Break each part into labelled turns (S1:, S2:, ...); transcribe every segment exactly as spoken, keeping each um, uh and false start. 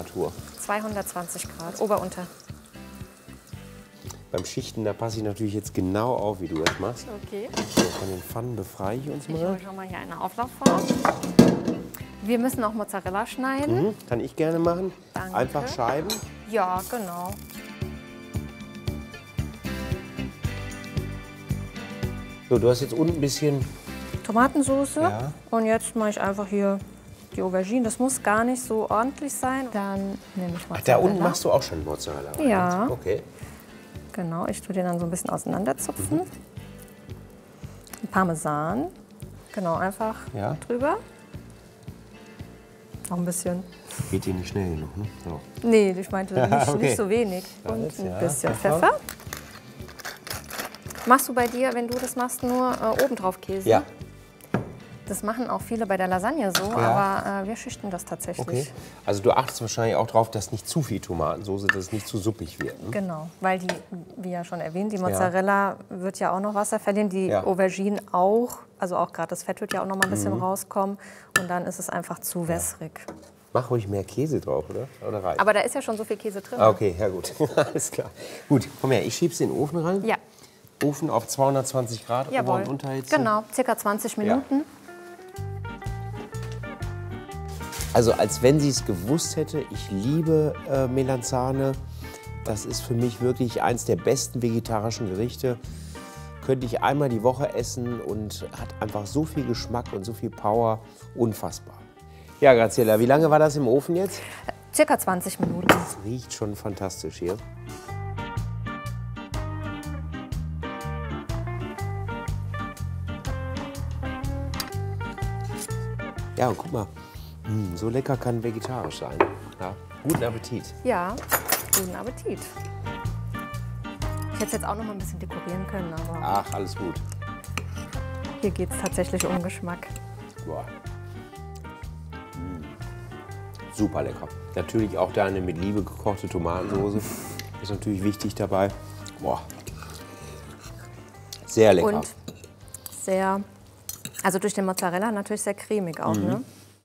S1: Temperatur?
S2: zweihundertzwanzig Grad, Ober- unter.
S1: Beim Schichten, da passe ich natürlich jetzt genau auf, wie du das machst.
S2: Okay.
S1: So, von den Pfannen befreie ich uns
S2: Ich
S1: mal.
S2: hole schon mal hier eine Auflaufform. Wir müssen auch Mozzarella schneiden.
S1: Mhm, kann ich gerne machen.
S2: Danke.
S1: Einfach Scheiben.
S2: Ja, genau.
S1: So, du hast jetzt unten ein bisschen.
S2: Tomatensauce.
S1: Ja.
S2: Und jetzt mache ich einfach hier die Aubergine. Das muss gar nicht so ordentlich sein. Dann nehme ich Mozzarella.
S1: Ach, da unten machst du auch schon Mozzarella rein.
S2: Ja.
S1: Okay.
S2: Genau, ich tue den dann so ein bisschen auseinanderzupfen. Mhm. Parmesan. Genau, einfach
S1: Ja.
S2: drüber. Noch ein bisschen.
S1: Geht dir nicht schnell genug, ne? So.
S2: Nee, ich meinte nicht,
S1: Okay.
S2: nicht so wenig. Und
S1: Alles,
S2: ein
S1: ja.
S2: bisschen
S1: Pfeffer.
S2: Pfeffer. Machst du bei dir, wenn du das machst, nur äh, obendrauf Käse?
S1: Ja.
S2: Das machen auch viele bei der Lasagne so,
S1: Ja.
S2: aber äh, wir schichten das tatsächlich.
S1: Okay. Also du achtest wahrscheinlich auch darauf, dass nicht zu viel Tomatensauce, dass es nicht zu suppig wird. Ne?
S2: Genau, weil die, wie ja schon erwähnt, die Mozzarella wird ja auch noch Wasser verlieren, die
S1: Ja.
S2: Aubergine auch, also auch gerade das Fett wird ja auch noch mal ein bisschen
S1: Mhm.
S2: rauskommen und dann ist es einfach zu wässrig.
S1: Mach ruhig mehr Käse drauf, oder? Oder reicht?
S2: Aber da ist ja schon so viel Käse drin.
S1: Ah, okay, ja gut. Alles klar. Gut, komm her, ich schieb's in den Ofen rein.
S2: Ja,
S1: Ofen auf zweihundertzwanzig Grad, Ober-
S2: jawohl.
S1: und Unterhitze.
S2: Genau, circa zwanzig Minuten.
S1: Also als wenn sie es gewusst hätte, ich liebe äh, Melanzane. Das ist für mich wirklich eins der besten vegetarischen Gerichte. Könnte ich einmal die Woche essen und hat einfach so viel Geschmack und so viel Power. Unfassbar. Ja, Graziella, wie lange war das im Ofen jetzt?
S2: Circa zwanzig Minuten.
S1: Das riecht schon fantastisch hier. Ja, und guck mal, mm, so lecker kann vegetarisch sein. Ja, guten Appetit.
S2: Ja, guten Appetit. Ich hätte es jetzt auch noch mal ein bisschen dekorieren können, aber
S1: Ach, alles gut.
S2: hier geht es tatsächlich um Geschmack.
S1: Boah. Mm. Super lecker. Natürlich auch deine mit Liebe gekochte Tomatensauce. Ist natürlich wichtig dabei. Boah. Sehr lecker.
S2: Und sehr, also durch den Mozzarella natürlich sehr cremig auch,
S1: Mhm.
S2: ne?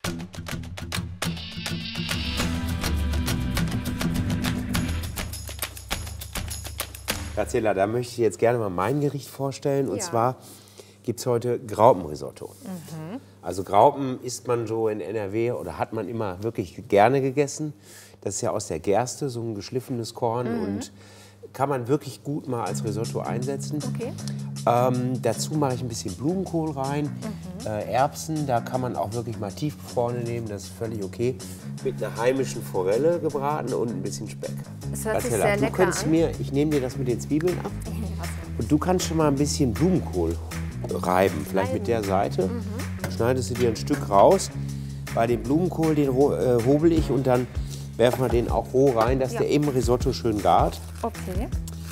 S1: Graziella, da möchte ich jetzt gerne mal mein Gericht vorstellen. Und
S2: Ja.
S1: zwar gibt es heute Graupenrisotto.
S2: Mhm.
S1: Also Graupen isst man so in N R W oder hat man immer wirklich gerne gegessen. Das ist ja aus der Gerste, so ein geschliffenes Korn.
S2: Mhm.
S1: Und kann man wirklich gut mal als Risotto einsetzen.
S2: Okay.
S1: Ähm, dazu mache ich ein bisschen Blumenkohl rein,
S2: Mhm.
S1: äh, Erbsen, da kann man auch wirklich mal tiefgefrorene nehmen, das ist völlig okay. Mit einer heimischen Forelle gebraten und ein bisschen Speck.
S2: Es hört sich
S1: Graziella,
S2: sehr
S1: du
S2: lecker
S1: könntest
S2: an.
S1: mir, ich nehme dir das mit den Zwiebeln ab und du kannst schon mal ein bisschen Blumenkohl reiben, vielleicht mit der Seite.
S2: Mhm.
S1: Schneidest du dir ein Stück raus. Bei dem Blumenkohl, den ro- äh, hobel ich und dann werfen wir den auch roh rein, dass
S2: Ja.
S1: der im Risotto schön gart.
S2: Okay.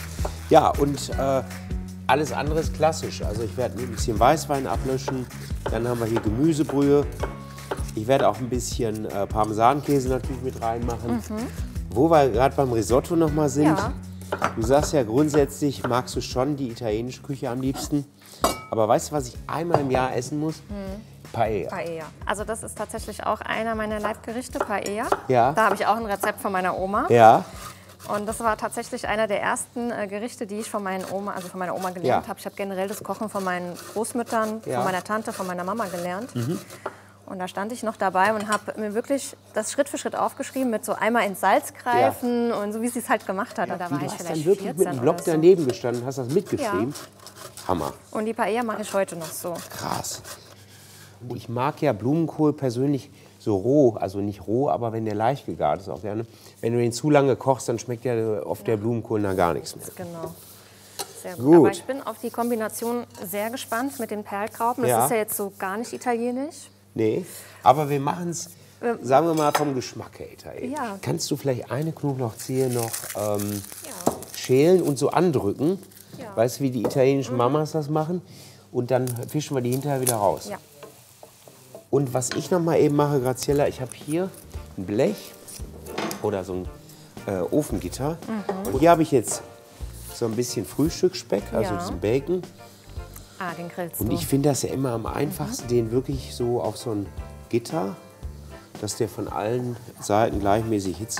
S1: Ja, und äh, alles andere ist klassisch. Also ich werde ein bisschen Weißwein ablöschen. Dann haben wir hier Gemüsebrühe. Ich werde auch ein bisschen äh, Parmesankäse natürlich mit reinmachen.
S2: Mhm.
S1: Wo wir gerade beim Risotto noch mal sind.
S2: Ja.
S1: Du sagst ja grundsätzlich, magst du schon die italienische Küche am liebsten. Aber weißt du, was ich einmal im Jahr essen muss? Paella.
S2: Paella. Also das ist tatsächlich auch einer meiner Leibgerichte, Paella.
S1: Ja.
S2: Da habe ich auch ein Rezept von meiner Oma.
S1: Ja.
S2: Und das war tatsächlich einer der ersten äh, Gerichte, die ich von, meinen Oma, also von meiner Oma gelernt
S1: Ja.
S2: habe. Ich habe generell das Kochen von meinen Großmüttern,
S1: Ja.
S2: von meiner Tante, von meiner Mama gelernt.
S1: Mhm.
S2: Und da stand ich noch dabei und habe mir wirklich das Schritt für Schritt aufgeschrieben mit so einmal ins Salz greifen und so, wie sie es halt gemacht hat. Da war
S1: Du
S2: ich
S1: hast
S2: vielleicht
S1: dann wirklich mit
S2: vierzehn
S1: einem Block
S2: oder so.
S1: daneben gestanden, hast das mitgeschrieben. Hammer.
S2: Und die Paella mache ich heute noch so.
S1: Krass. Ich mag ja Blumenkohl persönlich so roh, also nicht roh, aber wenn der leicht gegart ist auch gerne. Wenn du den zu lange kochst, dann schmeckt ja oft der Blumenkohl nach gar nichts mehr.
S2: Genau. Sehr gut.
S1: Gut.
S2: Aber ich bin auf die Kombination sehr gespannt mit den Perlgraupen. Das
S1: Ja.
S2: ist ja jetzt so gar nicht italienisch.
S1: Nee, aber wir machen es, sagen wir mal, vom Geschmack her italienisch.
S2: Ja.
S1: Kannst du vielleicht eine Knoblauchzehe noch ähm,
S2: Ja.
S1: schälen und so andrücken?
S2: Ja.
S1: Weißt du, wie die italienischen Mamas das machen? Und dann fischen wir die hinterher wieder raus.
S2: Ja.
S1: Und was ich noch mal eben mache, Graziella, ich habe hier ein Blech oder so ein äh, Ofengitter.
S2: Mhm.
S1: Und hier habe ich jetzt so ein bisschen Frühstücksspeck, also
S2: Ja.
S1: diesen Bacon.
S2: Ah, den grillst
S1: Und
S2: du.
S1: ich finde das ja immer am einfachsten, den wirklich so auf so ein Gitter, dass der von allen Seiten gleichmäßig Hitze